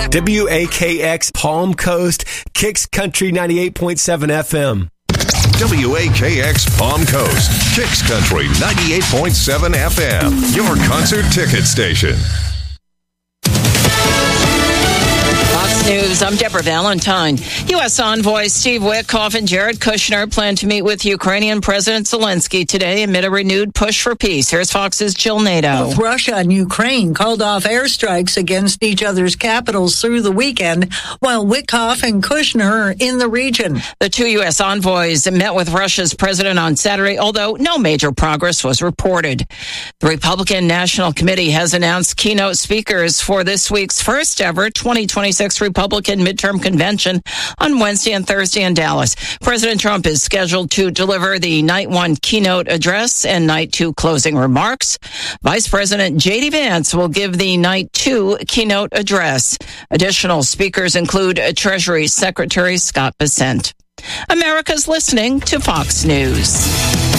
WAKX Palm Coast, Kicks Country 98.7 FM. WAKX Palm Coast, Kicks Country 98.7 FM, your concert ticket station. Fox News, I'm Deborah Valentine. U.S. envoys Steve Witkoff and Jared Kushner plan to meet with Ukrainian President Zelensky today amid a renewed push for peace. Here's Fox's Jill Nadeau. Both Russia and Ukraine called off airstrikes against each other's capitals through the weekend, while Witkoff and Kushner are in the region. The two U.S. envoys met with Russia's president on Saturday, although no major progress was reported. The Republican National Committee has announced keynote speakers for this week's first ever 2026 Republican midterm convention on Wednesday and Thursday in Dallas. President Trump is scheduled to deliver the night one keynote address and night two closing remarks. Vice President J.D. Vance will give the night two keynote address. Additional speakers include Treasury Secretary Scott Bessent. America's listening to Fox News.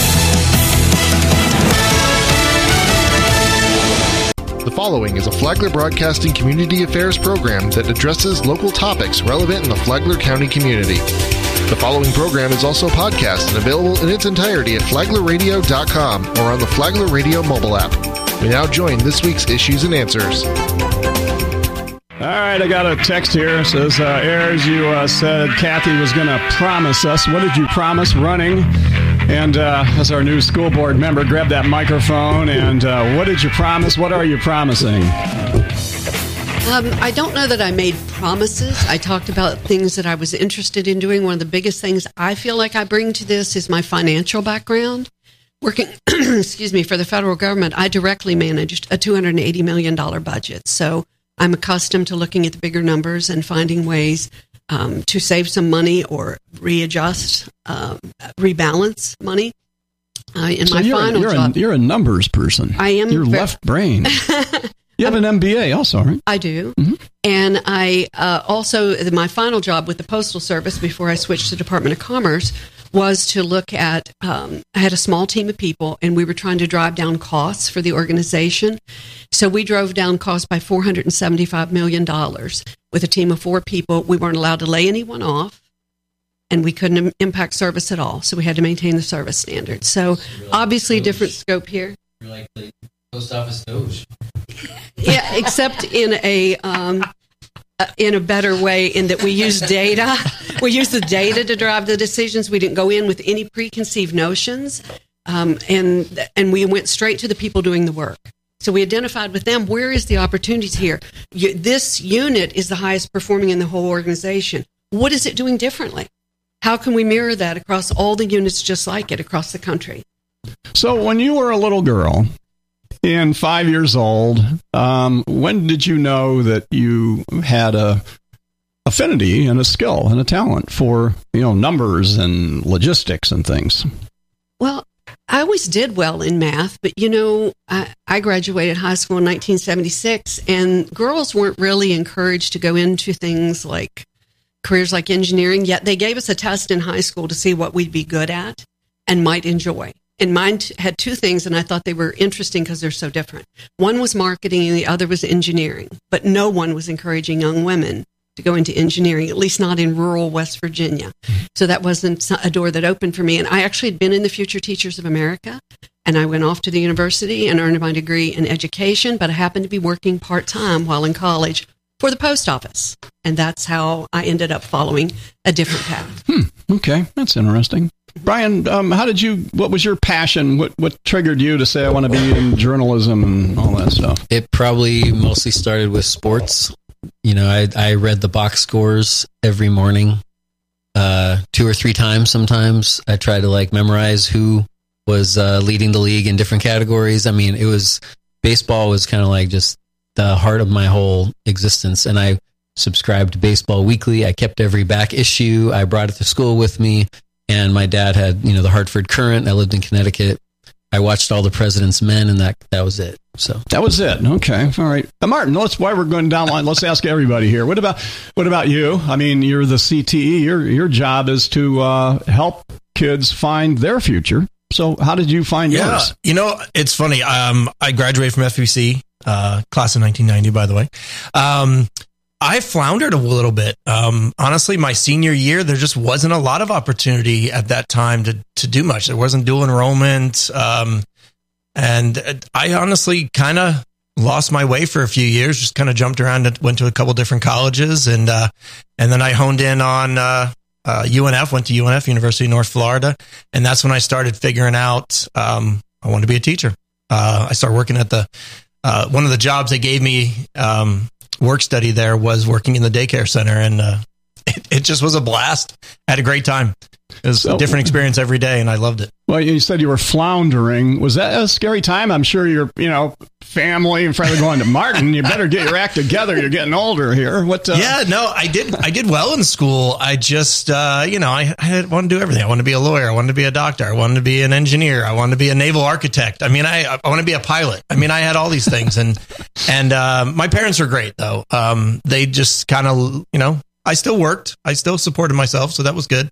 The following is a Flagler Broadcasting Community Affairs program that addresses local topics relevant in the Flagler County community. The following program is also podcast and available in its entirety at flaglerradio.com or on the Flagler Radio mobile app. We now join this week's Issues and Answers. All right, I got a text here. It says, Ayers, you said Kathy was going to promise us. What did you promise? Running. And as our new school board member, grab that microphone. And what did you promise? What are you promising? I don't know that I made promises. I talked about things that I was interested in doing. One of the biggest things I feel like I bring to this is my financial background. Working, for the federal government, I directly managed a $280 million budget. So I'm accustomed to looking at the bigger numbers and finding ways to save some money or readjust, rebalance money. You're a numbers person. I am. You're left brain. You have an MBA also, right? I do. Mm-hmm. And I also, my final job with the Postal Service before I switched to the Department of Commerce was to look at, I had a small team of people, and we were trying to drive down costs for the organization. So we drove down costs by $475 million with a team of 4 people. We weren't allowed to lay anyone off, and we couldn't impact service at all. So we had to maintain the service standards. So obviously different scope here. You're like the post office Doge. Yeah, except in a better way in that we use data. We use the data to drive the decisions. We didn't go in with any preconceived notions, and we went straight to the people doing the work. So we identified with them, where is the opportunities here? This unit is the highest performing in the whole organization. What is it doing differently? How can we mirror that across all the units just like it across the country? So when you were a little girl, and 5 years old, when did you know that you had a affinity and a skill and a talent for, numbers and logistics and things? Well, I always did well in math, but I graduated high school in 1976, and girls weren't really encouraged to go into things like careers like engineering, yet they gave us a test in high school to see what we'd be good at and might enjoy. And mine had 2 things, and I thought they were interesting because they're so different. One was marketing, and the other was engineering. But no one was encouraging young women to go into engineering, at least not in rural West Virginia. So that wasn't a door that opened for me. And I actually had been in the Future Teachers of America, and I went off to the university and earned my degree in education, but I happened to be working part-time while in college for the post office. And that's how I ended up following a different path. Okay, that's interesting. Brian, what was your passion? What triggered you to say, I want to be in journalism and all that stuff? It probably mostly started with sports. I read the box scores every morning, 2 or 3 times sometimes. I tried to memorize who was leading the league in different categories. I mean, baseball was kind of just the heart of my whole existence. And I subscribed to Baseball Weekly. I kept every back issue. I brought it to school with me. And my dad had, the Hartford Courant. I lived in Connecticut. I watched all the President's Men, and that was it. So that was it. Okay, all right. Martin, why we're going down the line. Let's ask everybody here. What about you? I mean, you're the CTE. Your job is to help kids find their future. So how did you find yours? It's funny. I graduated from FBC, class of 1990, by the way. I floundered a little bit. Honestly, my senior year, there just wasn't a lot of opportunity at that time to do much. There wasn't dual enrollment. And I honestly kind of lost my way for a few years, just kind of jumped around and went to a couple different colleges. And then I honed in on UNF, went to UNF, University of North Florida. And that's when I started figuring out I wanted to be a teacher. I started working at one of the jobs they gave me work study there was working in the daycare center. And it just was a blast. I had a great time. It was a different experience every day, and I loved it. Well, you said you were floundering. Was that a scary time? I'm sure your family and friends are going to Martin. You better get your act together. You're getting older here. Yeah, no, I did well in school. I just, I wanted to do everything. I wanted to be a lawyer. I wanted to be a doctor. I wanted to be an engineer. I wanted to be a naval architect. I mean, I want to be a pilot. I mean, I had all these things, and my parents were great though. They just kind of, I still worked. I still supported myself, so that was good.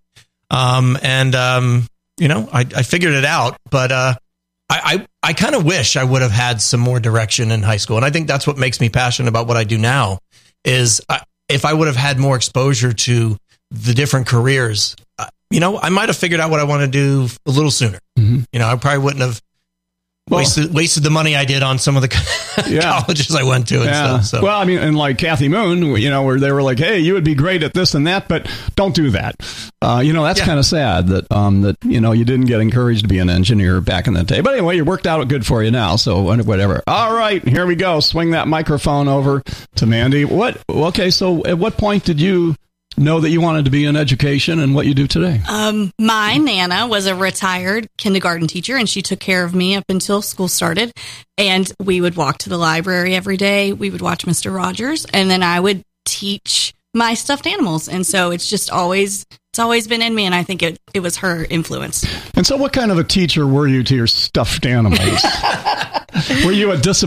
I figured it out, but I kind of wish I would have had some more direction in high school. And I think that's what makes me passionate about what I do now is if I would have had more exposure to the different careers, I might have figured out what I want to do a little sooner. Mm-hmm. I probably wouldn't have wasted the money I did on some of the colleges I went to and stuff. So. Well, I mean, and like Kathy Moon, where they were like, hey, you would be great at this and that, but don't do that. That's kind of sad that you didn't get encouraged to be an engineer back in the day. But anyway, it worked out good for you now, so whatever. All right, here we go. Swing that microphone over to Mandy. So at what point did you know that you wanted to be in education and what you do today? My Nana was a retired kindergarten teacher, and she took care of me up until school started. And we would walk to the library every day. We would watch Mr. Rogers, and then I would teach my stuffed animals. And so it's always been in me, and I think it was her influence. And so what kind of a teacher were you to your stuffed animals? Were you a disciplinarian?